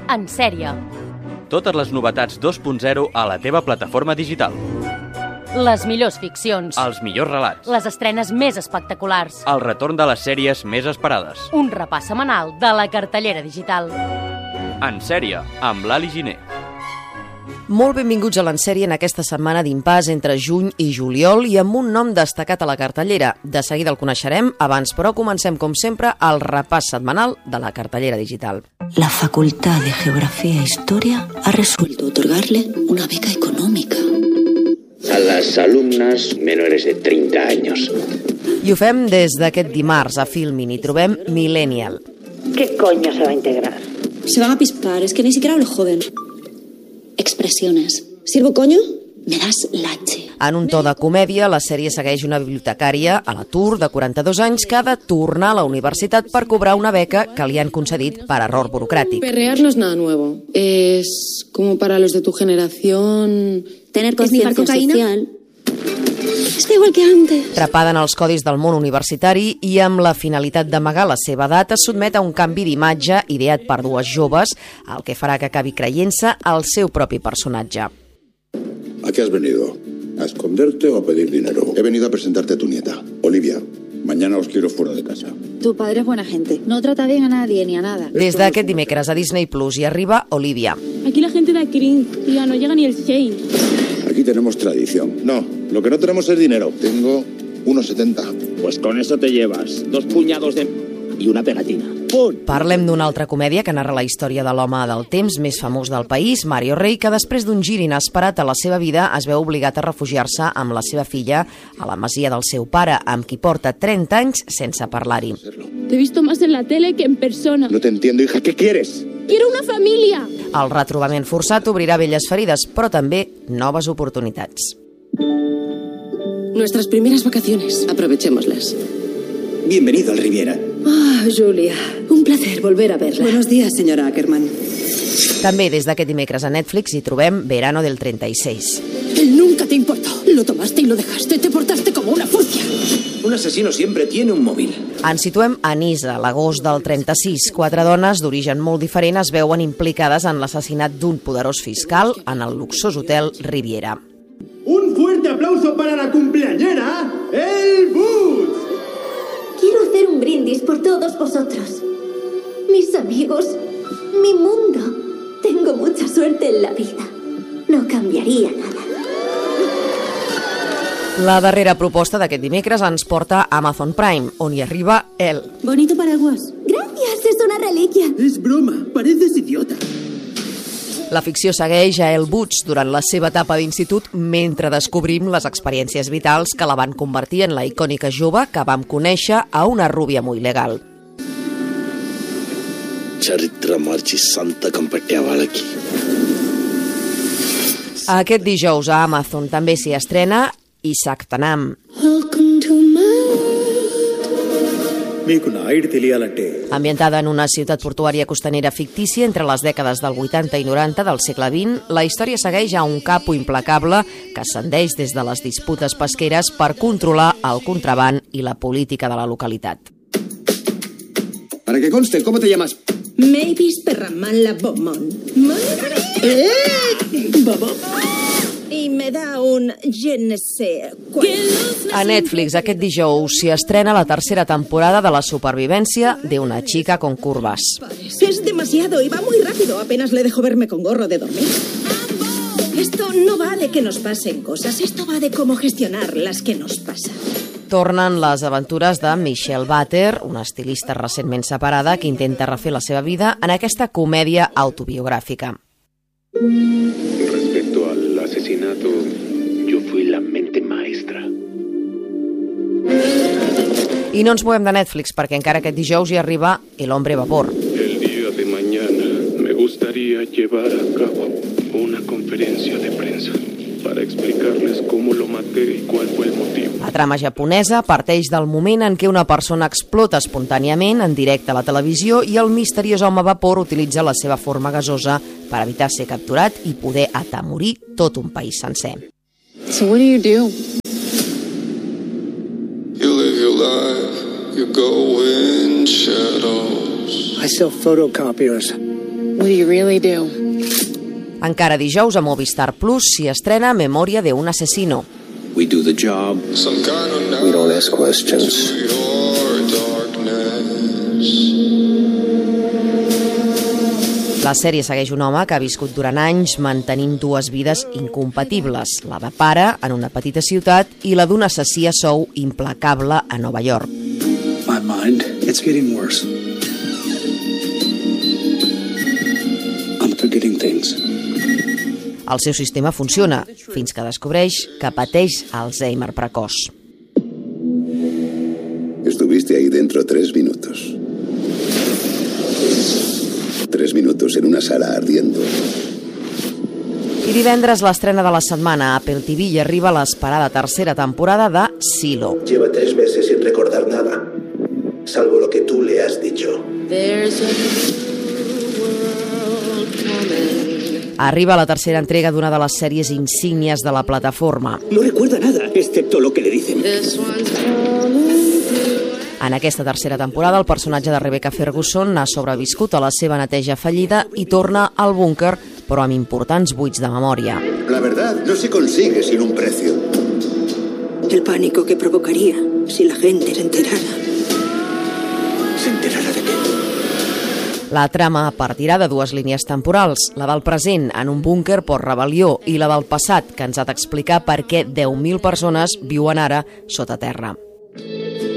En sèrie. Totes les novetats 2.0 a la teva plataforma digital. Les millors ficcions. Els millors relats. Les estrenes més espectaculars. El retorn de les sèries més esperades. Un repàs setmanal de la cartellera digital. En sèrie, amb l'Ali Giner. Molt benvinguts a l'Ensèrie en aquesta setmana d'impàs entre juny i juliol i amb un nom destacat a la cartellera. De seguida el coneixerem, abans però comencem com sempre el repàs setmanal de la cartellera digital. La Facultad de Geografía e Historia ha resuelto otorgarle una beca económica a las alumnas menores de 30 años. I ho fem des d'aquest dimarts a Filmin i trobem Millennial. ¿Qué coño se va a integrar? Se van a pispar, es que ni siquiera lo joden. Expresiones. ¿Sirvo coño? Me das lache. En un to de comèdia, la sèrie segueix una bibliotecària a l'atur de 42 anys que ha de tornar a la universitat per cobrar una beca que li han concedit per error burocràtic. Perrear no es nada nuevo. Es como para los de tu generación... Tener conciencia social. Està igual que antes. Atrapada en els codis del món universitari i amb la finalitat d'amagar la seva edat, es sotmet a un canvi d'imatge ideat per dues joves, el que farà que acabi creient-se al seu propi personatge. ¿A qué has venido? ¿A esconderte o a pedir dinero? He venido a presentarte a tu nieta, Olivia. Mañana os quiero fuera de casa. Tu padre es buena gente. No trata bien a nadie ni a nada. Des d'aquest dimecres a Disney Plus hi arriba Olivia. Aquí la gente da cringe, tía, no llega ni el shade. Aquí tenemos tradición. No, lo que no tenemos es dinero. Tengo 1,70. Pues con eso te llevas 2 puñados y una pegatina. ¡Pum! Parlem d'una altra comèdia que narra la història de l'home del temps més famós del país, Mario Rey, que després d'un gir inesperat a la seva vida es veu obligat a refugiar-se amb la seva filla a la masia del seu pare, amb qui porta 30 anys sense parlar-hi. Te he visto más en la tele que en persona. No te entiendo, hija. ¿Qué quieres? ¡Quiero una familia! El retrobament forçat obrirà velles ferides, però també noves oportunitats. Nuestras primeras vacaciones. Aprovechémoslas. Bienvenido al Riviera. Ah, Julia, un placer volver a verla. Buenos días, señora Ackerman. També des d'aquest dimecres a Netflix hi trobem Verano del 36. Él nunca te importó. Lo tomaste y lo dejaste. Te portaste como una furcia. Un asesino siempre tiene un móvil. Ens situem a Niça, l'agost del 36. 4 dones d'origen molt diferent es veuen implicades en l'assassinat d'un poderós fiscal en el luxós hotel Riviera. Un fuerte aplauso para la cumpleañera, El Boots. Quiero hacer un brindis por todos vosotros. Mis amigos, mi mundo. Tengo mucha suerte en la vida. No cambiaría nada. La darrera proposta d'aquest dimecres ens porta a Amazon Prime, on hi arriba El. Bonito paraguas. Gracias, es una reliquia. Es broma, pareces idiota. La ficció segueix a El Butch durant la seva etapa d'institut mentre descobrim les experiències vitals que la van convertir en la icònica jove que vam conèixer a una rúbia molt legal. Charitra marchi santa campettea valaki. Aquest dijous a Amazon també s'hi estrena Isaac Tanam. మీకు నా ఐడి తెలియాలంటే Ambientada en una ciutat portuària costanera fictícia entre les dècades del 80 i 90 del segle XX, la història segueix a un capo implacable que ascendeix des de les disputes pesqueres per controlar el contraban i la política de la localitat. Para que conste, ¿cómo te llamas? Mavis Perramala Bobmon. Bobo. Y me da un je ne sais quoi. A Netflix aquest dijous s'hi estrena la tercera temporada de la supervivència de una chica con curvas. Es demasiado y va muy rápido. Apenas le dejo verme con gorro de dormir. Esto no va de que nos pasen cosas. Esto va de cómo gestionar las que nos pasan. Tornen les aventures de Michelle Butter, una estilista recentment separada que intenta refer la seva vida en aquesta comèdia autobiogràfica. Respecto al asesinato, yo fui la mente maestra. I no ens movem de Netflix perquè encara aquest dijous hi arriba El hombre vapor. El día de mañana me gustaría llevar a cabo una conferencia de prensa para explicarles cómo lo maté y cuál fue el motivo. La trama japonesa parteix del moment en què una persona explota espontàniament en directe a la televisió i el misteriós home vapor utilitza la seva forma gasosa per evitar ser capturat i poder atemorir tot un país sencer. So what do? You live your life, you go in shadows. I sell photocopiers. We really do. Encara dijous a Movistar Plus s'hi estrena Memòria de un asesino. We do the job. We don't ask questions. La sèrie segueix un home que ha viscut durant anys mantenint dues vides incompatibles, la de pare en una petita ciutat i la d'un assassí a sou implacable a Nova York. My mind, it's getting worse. I'm forgetting things. El seu sistema funciona, fins que descobreix que pateix Alzheimer precoç. Estuviste ahí dentro 3 minutos. 3 minutos en una sala ardiendo. I divendres l'estrena de la setmana a Apple TV i arriba l'esperada tercera temporada de Silo. Lleva 3 meses sin recordar nada, salvo lo que tú le has dicho. Arriba la tercera entrega d'una de les sèries insígnies de la plataforma. No recuerda nada, excepto lo que le dicen. En aquesta tercera temporada, el personatge de Rebecca Ferguson ha sobreviscut a la seva neteja fallida i torna al búnquer, però amb importants buits de memòria. La verdad no se consigue sin un precio. El pánico que provocaría si la gente se enterara. ¿Se enterara de qué? La trama partirà de dues línies temporals, la del present en un búnquer per rebel·lió i la del passat, que ens ha d'explicar per què 10.000 persones viuen ara sota terra.